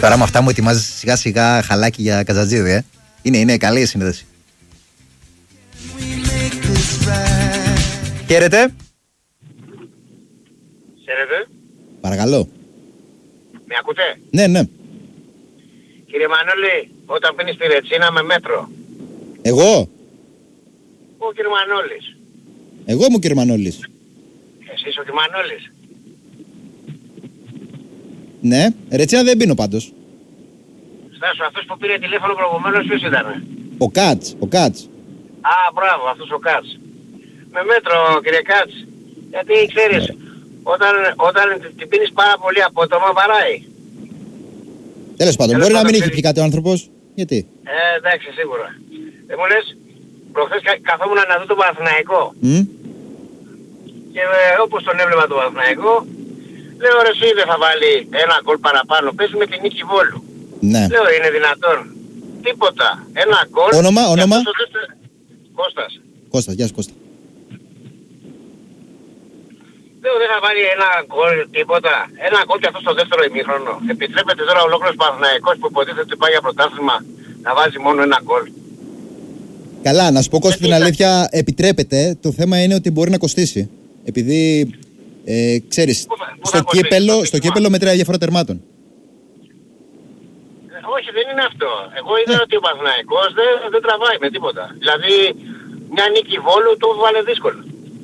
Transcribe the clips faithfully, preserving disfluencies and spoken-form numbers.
Τώρα με αυτά μου ετοιμάζει σιγά σιγά χαλάκι για Καζατζίδη, ε. Είναι, είναι καλή η σύνδεση. Χαίρετε. Χαίρετε. Παρακαλώ. Με ακούτε? Ναι, ναι. Κύριε Μανώλη, όταν πίνεις τη ρετσίνα με μέτρο. Εγώ. Ο κύριε Μανώλης. Εγώ είμαι ο κύριε Μανώλης. Εσείς ο κύριε Μανώλης. Ναι, ρετσίνα δεν πίνω πάντως. Στάσου, αυτός που πήρε τηλέφωνο προηγουμένως ποιος ήταν? Ο Κάτς, ο Κάτς. Α, μπράβο, αυτός ο Κάτς. Με μέτρο, κύριε Κάτς. Γιατί ξέρεις, yeah. όταν, όταν την πίνεις πάρα πολύ απότομα βαράει. Τέλος πάντων, μπορεί να μην έχει πει κάτι ο άνθρωπος. Γιατί? Ε, εντάξει, σίγουρα. Δεν μου λες, προχθές κα, καθόμουν να δω τον Παναθηναϊκό. Mm? Και ε, όπως τον έβλεπα τον Παναθηναϊκό, λέω ρε εσύ δεν θα βάλει ένα γκολ παραπάνω, πες με την νίκη Βόλου. Ναι. Λέω είναι δυνατόν. Τίποτα. Ένα γκολ. Όνομα, όνομα. Δεύτερο... Κώστας. Κώστας, γεια σου Κώστα. Λέω δεν θα βάλει ένα γκολ τίποτα. Ένα γκολ και αυτό στο δεύτερο ημίχρονο. Επιτρέπεται τώρα ολόκληρος Παναθηναϊκός που υποτίθεται ότι πάει για πρωτάθλημα να βάζει μόνο ένα γκολ. Καλά, να σου πω Κώστα την αλήθεια, επιτρέπεται. Το θέμα είναι ότι μπορεί να κοστίσει. Επειδή, ε, ξέρεις, πού θα, πού στο, κύπελο, στο κύπελο μετράει διαφορά τερμάτων. Όχι, δεν είναι αυτό. Εγώ είδα ότι ο Παναθηναϊκός δεν, δεν τραβάει με τίποτα. Δηλαδή, μια νίκη Βόλου του βάλε δύσκολο.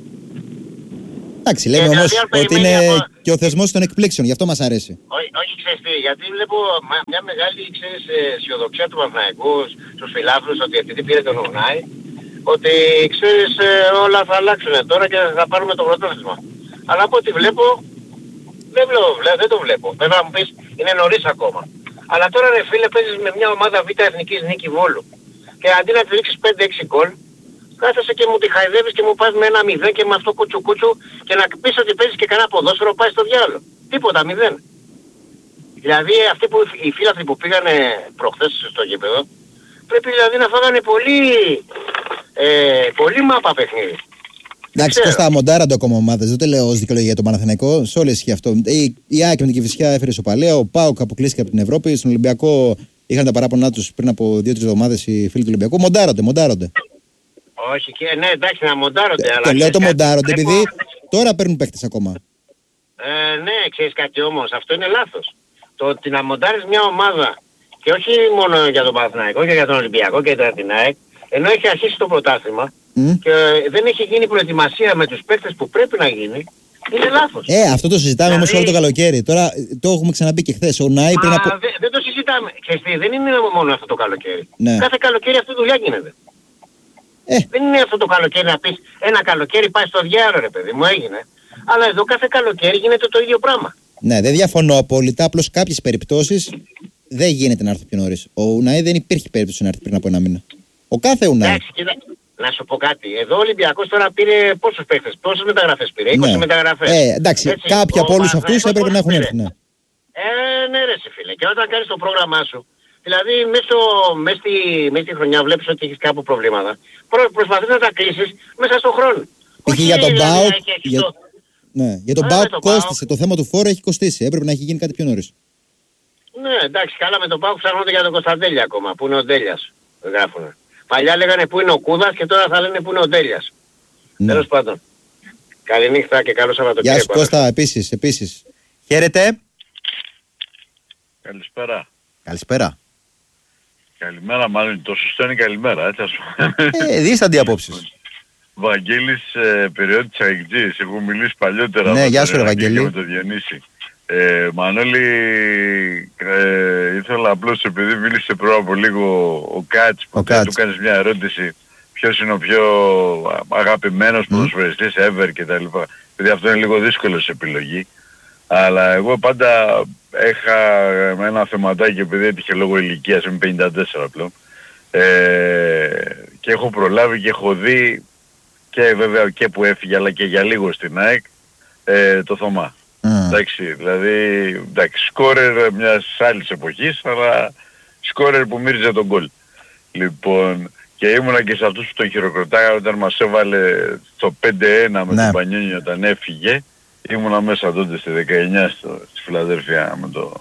Εντάξει, λέμε όμως ότι είναι από... και ο θεσμός των εκπλήξεων, γι' αυτό μας αρέσει. Όχι, όχι ξέρεις τι, γιατί βλέπω μια μεγάλη ξέρεις, αισιοδοξία του Παναθηναϊκού στους φιλάθλους ότι επειδή πήρε τον Ουνάη, ότι ξέρεις όλα θα αλλάξουν τώρα και θα πάρουμε το πρωτάθλημα. Αλλά από ό,τι βλέπω, δεν, βλέπω, δεν το βλέπω. Βέβαια μου πεις, είναι νωρίς ακόμα. Αλλά τώρα ρε φίλε παίζεις με μια ομάδα Β' Εθνικής Νίκη Βόλου και αντί να τη ρίξεις πέντε έξι γκολ, κάθεσαι και μου τη χαϊδεύεις και μου πας με ένα μηδέν και με αυτό κουτσου κουτσου και να πεις ότι παίζεις και κανένα ποδόσφαιρο πάει στο διάλογο. Τίποτα, μηδέν. Δηλαδή αυτοί που, οι φίλαθλοι που πήγανε προχθές στο γήπεδο πρέπει δηλαδή να φάγανε πολύ, ε, πολύ μάπα παιχνίδι. Εντάξει, Κώστα, μοντάραντο ακόμα ομάδες. Δεν το λέω ως δικαιολογία για τον Παναθηναϊκό. Σε όλες ισχύει αυτό. Η, η ΑΕΚ με την Κηφισιά έφερε ισοπαλία. Ο ΠΑΟΚ αποκλείστηκε από την Ευρώπη. Στον Ολυμπιακό είχαν τα παράπονά τους πριν από δύο τρεις εβδομάδες οι φίλοι του Ολυμπιακού. Μοντάρονται, μοντάρονται. Όχι και ναι, εντάξει να μοντάρονται. Ε, αλλά το λέω το μοντάρονται βλέπω... επειδή τώρα παίρνουν παίκτες ακόμα. Ε, ναι, ξέρεις κάτι όμως. Αυτό είναι λάθος. Το ότι να μοντάρεις μια ομάδα και όχι μόνο για τον Παναθηναϊκό και για τον Ολυμπιακό και για την ΑΕΚ, ενώ έχει αρχίσει το πρωτάθλημα. Mm. Και δεν έχει γίνει προετοιμασία με τους παίκτες που πρέπει να γίνει, είναι λάθος. Ε, αυτό το συζητάμε δηλαδή... όμως όλο το καλοκαίρι. Τώρα το έχουμε ξαναπεί και χθες. Ο Νάι πριν από... Δε, δεν το συζητάμε. Ξέρεις τι, δεν είναι μόνο αυτό το καλοκαίρι. Ναι. Κάθε καλοκαίρι αυτή δουλειά γίνεται. Ε. Δεν είναι αυτό το καλοκαίρι να πεις ένα καλοκαίρι πάει στο διάλογο ρε παιδί μου, έγινε. Αλλά εδώ κάθε καλοκαίρι γίνεται το ίδιο πράγμα. Ναι, δεν διαφωνώ απόλυτα. Απλώς σε κάποιες περιπτώσεις δεν γίνεται να έρθει πιο νωρίς. Ο Ουνάι δεν υπήρχε περίπτωση να έρθει πριν από ένα μήνα. Ο κάθε Ουνάι. Εντάξει, κοίτα, να σου πω κάτι. Εδώ ο Ολυμπιακός τώρα πήρε πόσους παίχτες, πόσες μεταγραφές πήρε, είκοσι ναι. μεταγραφές. Ε, εντάξει, έτσι, κάποιοι από όλους αυτούς έπρεπε να έχουν έρθει. Ναι. Ε, ναι ρε σε φίλε. Και όταν κάνεις το πρόγραμμά σου, δηλαδή μέσα, μέσα, στη, μέσα στη χρονιά βλέπεις ότι έχεις κάπου προβλήματα. Προ, προσπαθείς να τα κλείσεις μέσα στον χρόνο. Όχι για τον ΠΑΟΚ. Για, το... ναι, για τον ΠΑΟΚ κόστισε. Το θέμα του φόρου έχει κοστίσει. Έπρεπε να έχει γίνει κάτι πιο νωρίς. Ναι, εντάξει, καλά με τον ΠΑΟΚ ψάχνονται για τον Κωνσταντέλια ακόμα, που είναι ο Ντέλιας. Γράφουνε. Παλιά λέγανε που είναι ο Κούδας και τώρα θα λένε που είναι ο Ντέλιας. Ναι. Τέλος πάντων. Καληνύχτα και καλό Σαββατοκύριακο. Γεια σου Κώστα, επίσης, επίσης. Χαίρετε. Καλησπέρα. Καλησπέρα. Καλημέρα, μάλλον το σωστό είναι καλημέρα, έτσι ας πούμε. Ε, δίστανται απόψεις. Βαγγέλης, ε, περιόδης Αγγτζής. Έχω μιλήσει παλιότερα ναι, με, γεια σου, τον, ρε, Βαγγέλη. με τον Διονύση. Ε, Μανώλη, ε, ήθελα απλώς επειδή μίλησε πριν από λίγο ο Κάτς που του κάνεις μια ερώτηση ποιος είναι ο πιο αγαπημένος mm. ποδοσφαιριστής ever και τα λοιπά. Δηλαδή αυτό είναι λίγο δύσκολο σε επιλογή. Αλλά εγώ πάντα είχα ένα θεματάκι επειδή έτυχε λόγω ηλικίας, είμαι πενήντα τέσσερα πλέον. Ε, και έχω προλάβει και έχω δει και βέβαια και που έφυγε αλλά και για λίγο στην ΑΕΚ ε, το Θωμά. Mm. Εντάξει, δηλαδή, εντάξει, σκόρερ μιας άλλης εποχής, αλλά σκόρερ που μύριζε τον γκολ. Λοιπόν, και ήμουνα και σε αυτούς που τον χειροκροτάγανε όταν μας έβαλε το πέντε ένα με ναι. τον Πανιόνιο όταν έφυγε. Ήμουνα μέσα τότε στη δεκαεννιά στο, στη Φιλαδέλφια με το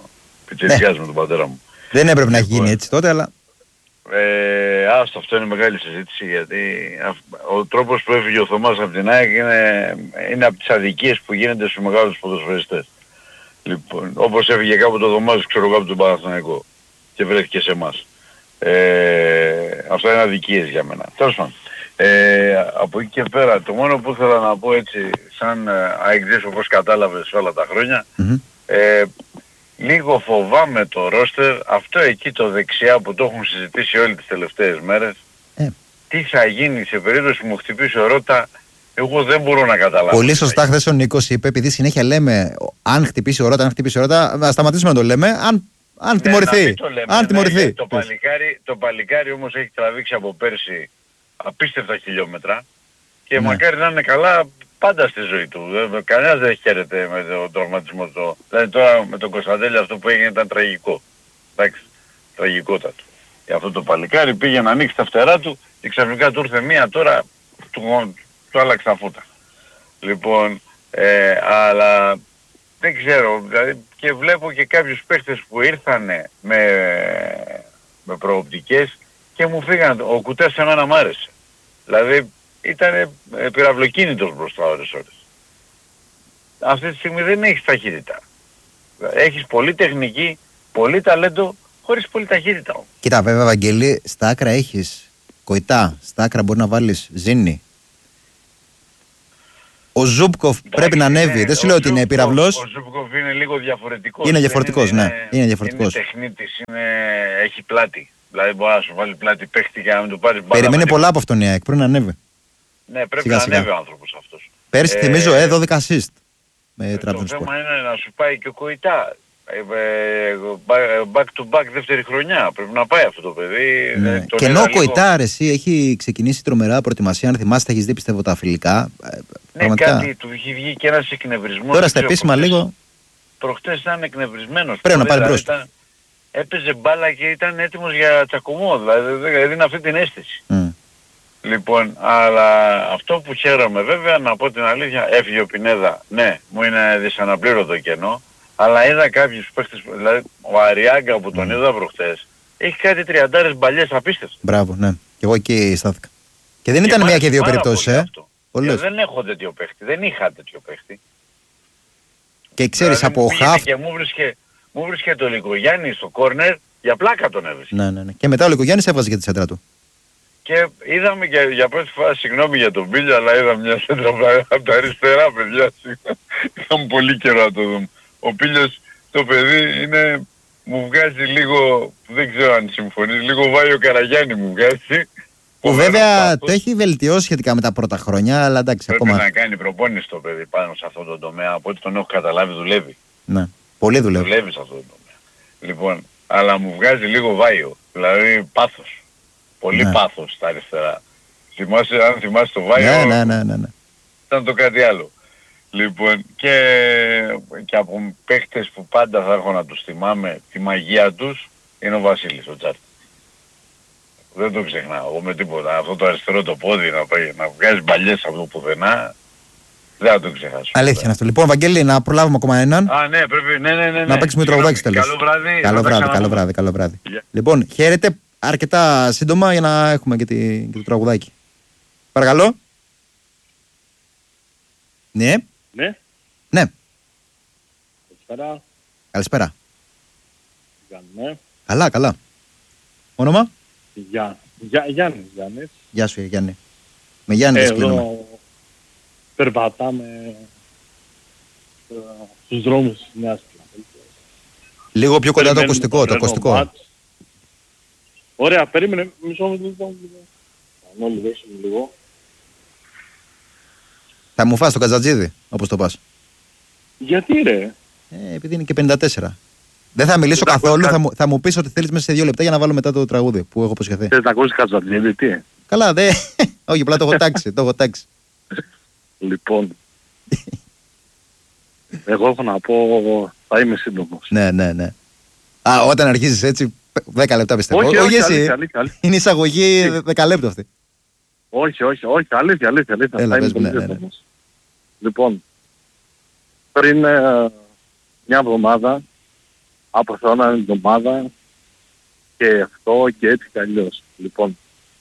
πιτσιρικάς με τον πατέρα μου. Δεν έπρεπε να έχει Λοιπόν, γίνει έτσι τότε, αλλά... Ε, άστο, αυτό είναι μεγάλη συζήτηση, γιατί ο τρόπος που έφυγε ο Θωμάς από την ΑΕΚ είναι, είναι από τις αδικίες που γίνονται στους μεγάλους ποδοσφαιριστές. Λοιπόν, όπως έφυγε κάποτε ο Θωμάς, ξέρω εγώ, από τον Παναθηναϊκό και βρέθηκε σε εμάς. Ε, αυτά είναι αδικίες για μένα. Τέλος πάντων. Ε, από εκεί και πέρα, το μόνο που ήθελα να πω έτσι, σαν αεκδής όπως κατάλαβες όλα τα χρόνια, Mm-hmm. ε, λίγο φοβάμαι το ρόστερ, αυτό εκεί το δεξιά που το έχουν συζητήσει όλοι τις τελευταίες μέρες, Ε. τι θα γίνει σε περίπτωση που μου χτυπήσει ο Ρώτα, εγώ δεν μπορώ να καταλάβω. Πολύ σωστά χθες ο Νίκος είπε, επειδή συνέχεια λέμε αν χτυπήσει ο Ρώτα, αν χτυπήσει ο Ρώτα, να σταματήσουμε να το λέμε, αν, αν ναι, τιμωρηθεί. Το λέμε, αν ναι, τιμωρηθεί. Το παλικάρι, το παλικάρι όμως έχει τραβήξει από πέρσι απίστευτα χιλιόμετρα και Ναι. μακάρι να είναι καλά πάντα στη ζωή του. Κανένας δεν χαίρεται με τον τραυματισμό του. Δηλαδή τώρα με τον Κωνσταντέλη αυτό που έγινε ήταν τραγικό. Εντάξει, τραγικότατο. Για αυτό το παλικάρι πήγε να ανοίξει τα φτερά του και ξαφνικά του ήρθε μία τώρα, του, του άλλαξε τα φώτα. Λοιπόν, ε, αλλά δεν ξέρω, δηλαδή και βλέπω και κάποιους παίχτες που ήρθανε με, με προοπτικές και μου φύγανε. Ο Κουτές σε μένα μ' άρεσε. Δηλαδή ήταν πυραυλοκίνητος μπροστά ώρες ώρες. Αυτή τη στιγμή δεν έχεις ταχύτητα. Έχεις πολύ τεχνική, πολύ ταλέντο, χωρίς πολύ ταχύτητα. Κοίτα, βέβαια, Βαγγέλη, στα άκρα έχεις Κοϊτά, στα άκρα μπορεί να βάλεις Ζήνη. Ο Ζούμπκοφ πρέπει να ανέβει. Δεν σου λέω ότι είναι πυραυλός. Ο Ζούμπκοφ είναι λίγο διαφορετικός. Είναι διαφορετικός, ναι. Είναι, είναι διαφορετικός. Είναι τεχνίτης, είναι, έχει πλάτη. Δηλαδή μπορεί να σου βάλει πλάτη παίχτη και να μην του πάρει μπάλα. Περιμένει πολλά από αυτόν η ΑΕΚ, πρέπει να ανέβει. Ναι, πρέπει σιγά, να σιγά. ανέβει ο άνθρωπος αυτός. Πέρσι ε, θυμίζω ε, δώδεκα assist με ε, Τραμπζονspor. Το θέμα είναι να σου πάει και ο Κοϊτά. Back to back δεύτερη χρονιά. Πρέπει να πάει αυτό το παιδί. Ναι. Και ενώ ο Κοϊτά, εσύ, έχει ξεκινήσει τρομερά προετοιμασία. Αν θυμάσαι, θα έχεις δει πιστεύω τα φιλικά. Ναι, πραγματικά. κάτι του έχει βγει και ένας εκνευρισμός. Τώρα στα επίσημα λίγο. Προχτές ήταν εκνευρισμένος. Πρέπει να πάρει μπροστά. Ήταν, έπαιζε μπάλα και ήταν έτοιμος για τσακωμό. Δηλαδή έδινε αυτή την αίσθηση. Mm. Λοιπόν, αλλά αυτό που χαίρομαι βέβαια, να πω την αλήθεια, έφυγε ο Πινέδα. Ναι, μου είναι δυσαναπλήρωτο κενό. Αλλά είδα κάποιους παίχτες, δηλαδή ο Αριάγκα που τον mm. είδα προχτές, έχει κάτι τριαντάρες μπαλιές απίστευτες. Μπράβο, ναι. Και εγώ εκεί στάθηκα. Και δεν και ήταν μία και δύο περιπτώσεις, ε. Δεν έχω τέτοιο παίχτη, δεν είχα τέτοιο παίχτη. Και ξέρεις δηλαδή, από χαφ... Και μου βρίσκε, μου βρίσκε το Λικογιάννη στο κόρνερ, για πλάκα τον έβρισκε. Ναι, ναι, ναι. Και μετά ο Λικογιάννης έβαζε για τη σέντρα του. Και είδαμε για, για πρώτη φορά, συγγνώμη για τον Μπίλιο, αλλά είδα μια σέντρα από τα αριστερά, παιδιά. Είχαμε πολύ καιρό να το δούμε. Ο Πίλιος, το παιδί, είναι, μου βγάζει λίγο, δεν ξέρω αν συμφωνείς, λίγο Βάιο Καραγιάννη μου βγάζει. Που βέβαια το έχει βελτιώσει σχετικά με τα πρώτα χρόνια, αλλά εντάξει πρέπει ακόμα... να κάνει προπόνηση το παιδί πάνω σε αυτό το τομέα, από ό,τι τον έχω καταλάβει δουλεύει. Ναι, πολύ δουλεύει. Δουλεύει σε αυτό το τομέα. Λοιπόν, αλλά μου βγάζει λίγο Βάιο, δηλαδή πάθος. Πολύ ναι. πάθος στα αριστερά. Θυμάσαι, αν θυμάσαι το Βάιο, ναι, ναι, ναι, ναι. ήταν το κάτι άλλο. Λοιπόν, και, και από παίχτες που πάντα θα έχω να τους θυμάμαι τη μαγεία τους, είναι ο Βασίλης, ο Τσάρτης. Δεν το ξεχνάω εγώ με τίποτα. Αυτό το αριστερό το πόδι να, πάει, να βγάζει μπαλιές από το πουθενά, δεν θα το ξεχάσω. Αλήθεια είναι αυτό. Λοιπόν, Βαγγέλη, να προλάβουμε ακόμα έναν. Α, ναι, πρέπει, ναι, ναι, ναι. Να παίξουμε τραγουδάκι τέλος. Καλό βράδυ. Καλό βράδυ, καλό βράδυ, καλό βράδυ. Yeah. Λοιπόν, χαίρετε αρκετά σύντομα για να έχουμε και, τη, και το τραγουδάκι. Παρακαλώ. Ναι. Ναι. Ναι. Καλησπέρα. Καλησπέρα. Ναι. Καλά, καλά. Όνομα? Γεια. Γεια, Γιάννης, Γιάννης. Γεια σου, Γιάννη. Με Γιάννη δεν κλείνουμε. Περπατάμε ε, στους δρόμους της Νέας Φιλαδέλφειας. Λίγο πιο κοντά το ακουστικό, το ακουστικό. Ωραία, περίμενε μισό λεπτό. Αν όλοι δώσουμε λίγο. Θα μου φας το Κατζατζίδι, όπως το πας. Γιατί ρε? Ε, επειδή είναι και πενήντα τέσσερα. Δεν θα μιλήσω καθόλου, θα μου, θα μου πεις ότι θέλεις μέσα σε δύο λεπτά για να βάλω μετά το τραγούδι που έχω προσχεθεί. Θες να ακούσεις Κατζατζίδι, τι? Καλά, δε. Όχι, απλά το έχω τάξει, το έχω τάξει. Λοιπόν, εγώ έχω να πω, θα είμαι σύντομος. Ναι, ναι, ναι. Α, όταν αρχίζεις έτσι, δέκα λεπτά πιστεύω. Όχι, όχι, όχι, εσύ. αλήθεια, αλήθεια, αλήθεια. Είναι εισαγωγή δέκα λεπτά αυτή. Όχι, όχι, όχι, αλήθεια, αλήθεια, αλήθεια. Έλα, θα είμαι πες, πολύ ναι, ναι, σύντομος. ναι. Λοιπόν, πριν ε, μια εβδομάδα Από θέλω να είναι την ομάδα και αυτό και έτσι κι αλλιώς. Λοιπόν,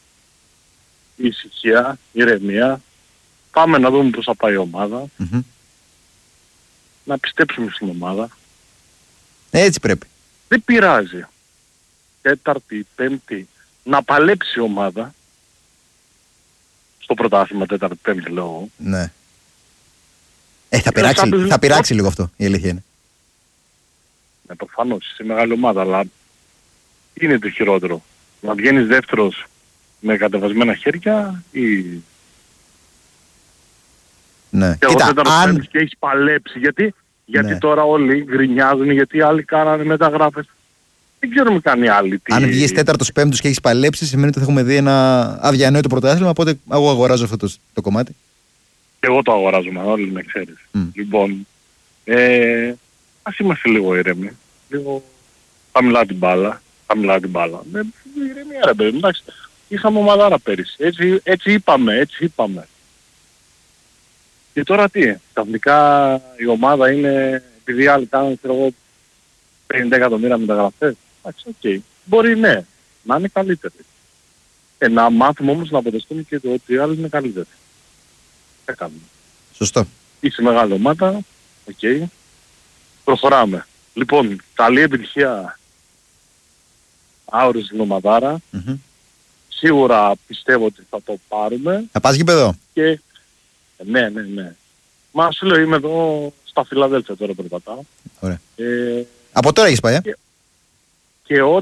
ησυχία, ηρεμία, πάμε να δούμε πώς θα πάει η ομάδα, Mm-hmm. να πιστέψουμε στην ομάδα. Έτσι πρέπει. Δεν πειράζει. Τέταρτη, πέμπτη, να παλέψει η ομάδα. Στο πρωτάθλημα τέταρτη, πέμπτη λέω. Ναι. Ε, θα πειράξει, σαν... θα πειράξει λίγο αυτό, η αλήθεια είναι. Ναι, προφανώς, είσαι μεγάλη ομάδα, αλλά είναι το χειρότερο. Να βγαίνεις δεύτερος με κατεβασμένα χέρια ή... Ναι. Και Κοίτα, εγώ τέταρτος αν... πέμπτης και έχεις παλέψει. Γιατί, γιατί Ναι. τώρα όλοι γκρινιάζουν, γιατί άλλοι κάνανε μεταγράφες. Δεν ξέρουμε καν οι άλλοι τι... Αν βγεις τέταρτος πέμπτος και έχεις παλέψει, σημαίνει ότι θα έχουμε δει ένα αδιανόητο πρωτάθλημα, οπότε εγώ αγοράζω αυτό το, το κομμάτι. Και εγώ το αγοράζω, μα όλοι με ξέρεις. Mm. Λοιπόν, ε, ας είμαστε λίγο ήρεμοι. Λίγο χαμηλά την μπάλα. Χαμηλά την μπάλα. Ε, ηρεμία ρε παιδί, εντάξει. Είχαμε ομαδάρα πέρυσι. Έτσι, έτσι είπαμε, έτσι είπαμε. Και τώρα τι, ξαφνικά η ομάδα είναι, επειδή άλλοι κάνουν, ξέρω εγώ, πενήντα εκατομμύρια μεταγραφές. Εντάξει, οκ. Okay. Μπορεί ναι, να είναι καλύτεροι. Ε, να μάθουμε όμως να αποδεστούμε και το ότι οι άλλοι είναι καλύτεροι. Τι κάνουμε. Σωστό. Είσαι μεγάλη ομάδα, οκ. Okay. Προχωράμε. Λοιπόν, καλή επιτυχία αύριο στην ομαδάρα. Mm-hmm. Σίγουρα πιστεύω ότι θα το πάρουμε. Θα πας γήπεδο. Και... Ναι, ναι, ναι. Μα σου λέω είμαι εδώ στα Φιλαδέλφια τώρα περπατάω. Ωραία. Ε... Από τώρα έχεις πάει, ε? Και, και